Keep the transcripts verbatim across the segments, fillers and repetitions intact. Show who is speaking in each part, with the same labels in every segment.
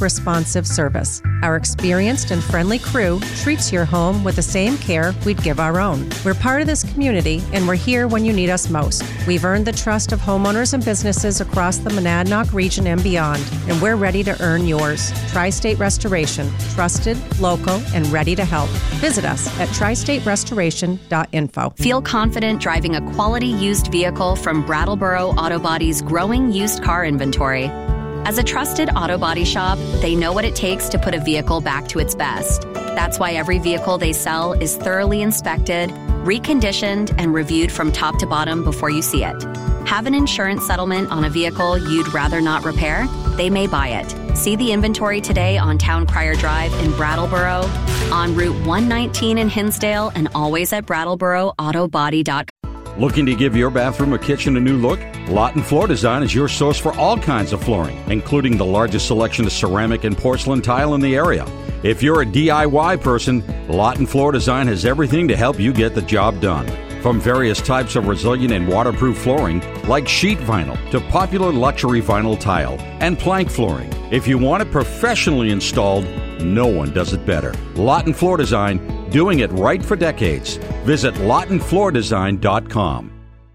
Speaker 1: responsive service. Our experienced and friendly crew treats your home with the same care we'd give our own. We're part of this community, and we're here when you need us most. We've earned the trust of homeowners and businesses across the Monadnock region and beyond, and we're ready to earn yours. Tri-State Restoration, trusted, local, and ready to help. Visit us at tri state restoration dot info.
Speaker 2: Feel confident driving a quality used vehicle from Brattleboro Auto Body's growing used car inventory. As a trusted auto body shop, they know what it takes to put a vehicle back to its best. That's why every vehicle they sell is thoroughly inspected, reconditioned, and reviewed from top to bottom before you see it. Have an insurance settlement on a vehicle you'd rather not repair? They may buy it. See the inventory today on Town Crier Drive in Brattleboro, on Route one nineteen in Hinsdale, and always at brattleboro auto body dot com.
Speaker 3: Looking to give your bathroom or kitchen a new look? Lawton Floor Design is your source for all kinds of flooring, including the largest selection of ceramic and porcelain tile in the area. If you're a D I Y person, Lawton Floor Design has everything to help you get the job done. From various types of resilient and waterproof flooring, like sheet vinyl, to popular luxury vinyl tile and plank flooring. If you want it professionally installed, no one does it better. Lawton Floor Design, doing it right for decades. Visit lawton floor design dot com.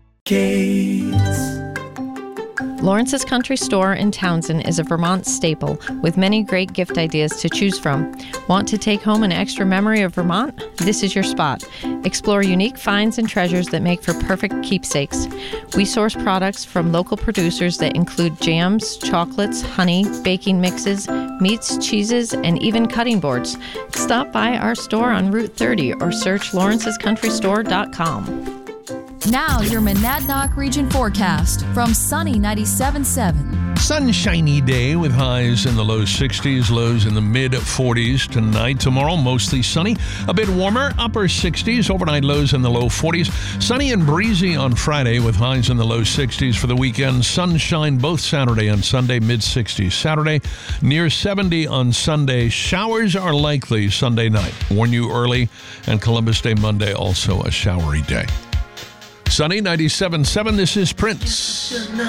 Speaker 4: Kate's.
Speaker 5: Lawrence's Country Store in Townsend is a Vermont staple with many great gift ideas to choose from. Want to take home an extra memory of Vermont? This is your spot. Explore unique finds and treasures that make for perfect keepsakes. We source products from local producers that include jams, chocolates, honey, baking mixes, meats, cheeses, and even cutting boards. Stop by our store on Route thirty or search lawrences country store dot com.
Speaker 6: Now your Monadnock region forecast from Sunny ninety-seven point seven.
Speaker 7: Sunshiny day with highs in the low sixties, lows in the mid forties tonight. Tomorrow, mostly sunny, a bit warmer, upper sixties, overnight lows in the low forties. Sunny and breezy on Friday with highs in the low sixties for the weekend. Sunshine both Saturday and Sunday, mid sixties. Saturday, near seventy on Sunday. Showers are likely Sunday night. Warn you early, and Columbus Day Monday also a showery day. Sunny ninety-seven point seven, this is Prince.